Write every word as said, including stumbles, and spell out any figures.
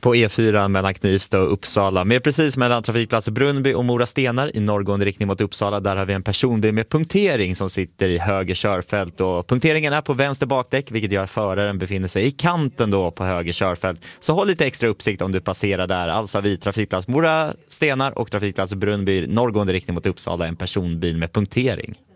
på E fyra mellan Knivsta och Uppsala. Mer precis mellan trafikplats Brunnby och Mora Stenar i norrgående riktning mot Uppsala. Där har vi en personbil med punktering som sitter i höger körfält. Och punkteringen är på vänster bakdäck, vilket gör att föraren befinner sig i kanten då på höger körfält. Så håll lite extra uppsikt om du passerar där. Alltså vid trafikplats Mora Stenar och trafikplats Brunnby i norrgående riktning mot Uppsala en personbil med punktering.